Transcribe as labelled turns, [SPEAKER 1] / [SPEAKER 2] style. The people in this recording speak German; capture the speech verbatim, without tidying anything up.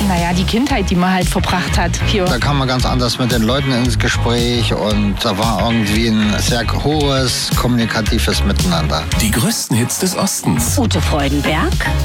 [SPEAKER 1] naja, die Kindheit, die man halt verbracht hat hier.
[SPEAKER 2] Da kam man ganz anders mit den Leuten ins Gespräch und da war irgendwie ein sehr hohes kommunikatives Miteinander.
[SPEAKER 3] Die größten Hits des Ostens.
[SPEAKER 4] Ute Freudenberg.